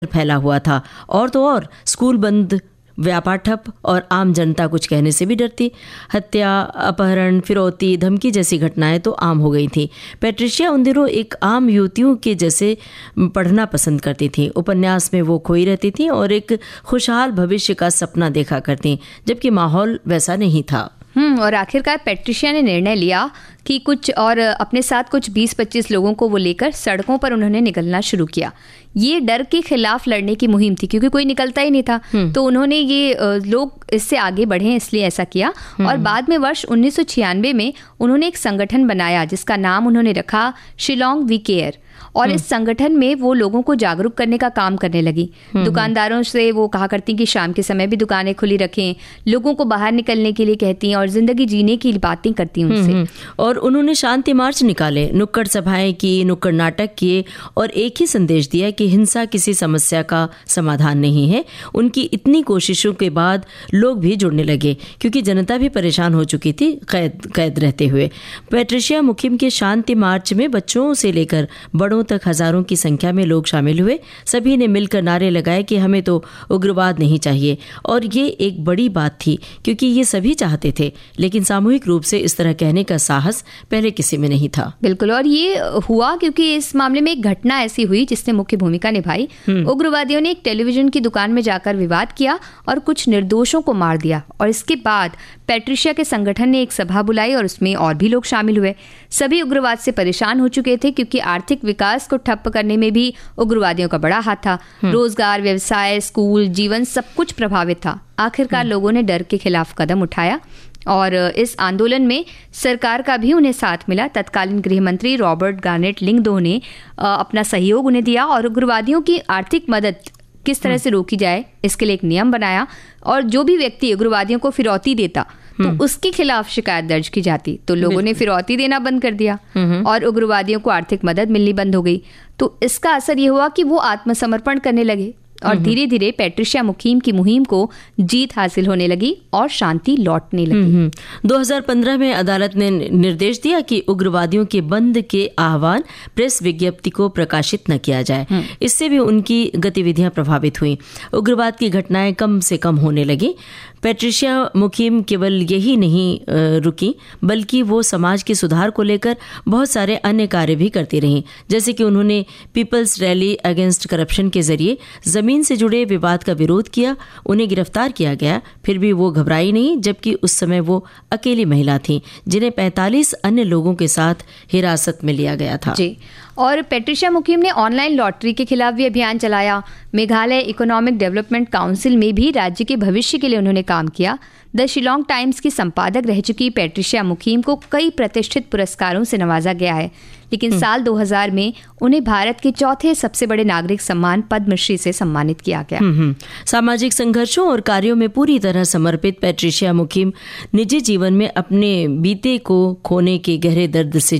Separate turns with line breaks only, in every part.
फैला हुआ था। और तो और स्कूल बंद, व्यापार ठप और आम जनता कुछ कहने से भी डरती। हत्या, अपहरण, फिरौती, धमकी जैसी घटनाएं तो आम हो गई थी। पैट्रिशिया उन दिनों एक आम युवतियों के जैसे पढ़ना पसंद करती थी। उपन्यास में वो खोई रहती थी और एक खुशहाल भविष्य का सपना देखा करती, जबकि माहौल वैसा नहीं था।
और आखिरकार पैट्रिशिया ने निर्णय लिया कि अपने साथ कुछ 20-25 लोगों को वो लेकर सड़कों पर उन्होंने निकलना शुरू किया। ये डर के खिलाफ लड़ने की मुहिम थी, क्योंकि कोई निकलता ही नहीं था। तो उन्होंने ये लोग इससे आगे बढ़े इसलिए ऐसा किया। और बाद में वर्ष 1996 में उन्होंने एक संगठन बनाया जिसका नाम उन्होंने रखा शिलोंग वी केयर। और इस संगठन में वो लोगों को जागरूक करने का काम करने लगी। दुकानदारों से वो कहा करती कि शाम के समय भी दुकानें खुली रखें, लोगों को बाहर निकलने के लिए कहती और जिंदगी जीने की बातें करती उनसे।
और उन्होंने शांति मार्च निकाले, नुक्कड़ सभाएं की, नुक्कड़ नाटक किए और एक ही संदेश दिया कि हिंसा किसी समस्या का समाधान नहीं है। उनकी इतनी कोशिशों के बाद लोग भी जुड़ने लगे, क्योंकि जनता भी परेशान हो चुकी थी कैद रहते हुए। पैट्रिशिया मुखिम के शांति मार्च में बच्चों से लेकर बड़ों तक हजारों की संख्या में लोग शामिल हुए। सभी ने मिलकर नारे लगाए कि हमें तो उग्रवाद नहीं चाहिए। और ये एक बड़ी बात थी, क्योंकि ये सभी चाहते थे, लेकिन सामूहिक रूप से इस तरह कहने का साहस पहले किसी में नहीं था।
बिल्कुल। और ये हुआ क्योंकि इस मामले में एक घटना ऐसी हुई जिसने मुख्य भूमिका निभाई। उग्रवादियों ने एक टेलीविजन की दुकान में जाकर विवाद किया और कुछ निर्दोषों को मार दिया। और इसके बाद पैट्रिशिया के संगठन ने एक सभा बुलाई और उसमें और भी लोग शामिल हुए। सभी उग्रवाद से परेशान हो चुके थे, क्योंकि आर्थिक विकास को ठप्प करने में भी उग्रवादियों का बड़ा हाथ था। रोजगार, व्यवसाय, स्कूल, जीवन सब कुछ प्रभावित था। आखिरकार लोगों ने डर के खिलाफ कदम उठाया और इस आंदोलन में सरकार का भी उन्हें साथ मिला। तत्कालीन गृह मंत्री रॉबर्ट गार्नेट लिंगदो ने अपना सहयोग उन्हें दिया और उग्रवादियों की आर्थिक मदद किस तरह से रोकी जाए इसके लिए एक नियम बनाया। और जो भी व्यक्ति उग्रवादियों को फिरौती देता तो उसके खिलाफ शिकायत दर्ज की जाती। तो लोगों ने फिरौती देना बंद कर दिया और उग्रवादियों को आर्थिक मदद मिलनी बंद हो गई। तो इसका असर ये हुआ कि वो आत्मसमर्पण करने लगे और धीरे धीरे पैट्रिशिया मुखिम की मुहिम को जीत हासिल होने लगी और शांति लौटने लगी।
2015 में अदालत ने निर्देश दिया कि उग्रवादियों के बंद के आह्वान प्रेस विज्ञप्ति को प्रकाशित न किया जाए। इससे भी उनकी गतिविधियां प्रभावित हुई। उग्रवाद की घटनाएं कम से कम होने लगी। पैट्रिशिया मुखिम केवल यही नहीं रुकी, बल्कि वो समाज के सुधार को लेकर बहुत सारे अन्य कार्य भी करती रहीं। जैसे कि उन्होंने पीपल्स रैली अगेंस्ट करप्शन के जरिए जमीन से जुड़े विवाद का विरोध किया। उन्हें गिरफ्तार किया गया, फिर भी वो घबराई नहीं, जबकि उस समय वो अकेली महिला थी जिन्हें 45 अन्य लोगों के साथ हिरासत में लिया गया था।
जी। और पैट्रिशिया मुखिम ने ऑनलाइन लॉटरी के खिलाफ भी अभियान चलाया। मेघालय इकोनॉमिक डेवलपमेंट काउंसिल में भी राज्य के भविष्य के लिए उन्होंने काम किया। द शिलोंग टाइम्स की संपादक रह चुकी पैट्रिशिया मुखिम को कई प्रतिष्ठित पुरस्कारों से नवाजा गया है, लेकिन साल 2000 में उन्हें भारत के चौथे सबसे बड़े नागरिक सम्मान पद्मश्री से सम्मानित किया गया।
सामाजिक संघर्षों और कार्यों में पूरी तरह समर्पित पैट्रिशिया मुखिम निजी जीवन में अपने बेटे को खोने के दर्द से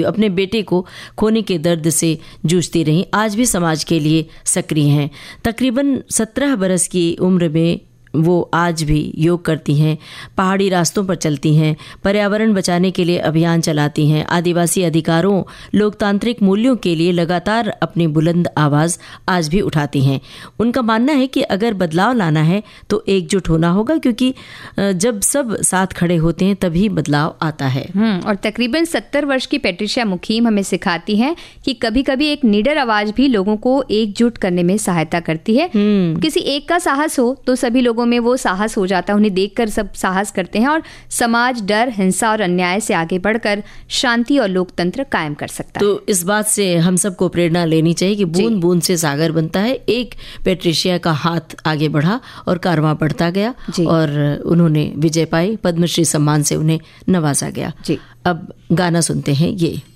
जूझती रही। आज भी समाज के लिए सक्रिय हैं। तकरीबन 17 बरस की उम्र में वो आज भी योग करती हैं, पहाड़ी रास्तों पर चलती हैं, पर्यावरण बचाने के लिए अभियान चलाती हैं, आदिवासी अधिकारों, लोकतांत्रिक मूल्यों के लिए लगातार अपनी बुलंद आवाज़ आज भी उठाती हैं। उनका मानना है कि अगर बदलाव लाना है तो एकजुट होना होगा, क्योंकि जब सब साथ खड़े होते हैं तभी बदलाव आता है।
और तकरीबन 70 वर्ष की पैट्रिशिया मुखिम हमें सिखाती हैं कि कभी कभी एक निडर आवाज़ भी लोगों को एकजुट करने में सहायता करती है। किसी एक का साहस हो तो सभी लोगों में वो साहस हो जाता है, उन्हें देखकर सब साहस करते हैं और समाज डर, हिंसा और अन्याय से आगे बढ़कर शांति और लोकतंत्र कायम कर सकता है।
तो इस बात से हम सबको प्रेरणा लेनी चाहिए कि बूंद बूंद से सागर बनता है। एक पैट्रिशिया का हाथ आगे बढ़ा और कारवां बढ़ता गया और उन्होंने विजय पाई। पद्मश्री सम्मान से उन्हें नवाजा गया। अब गाना सुनते हैं ये।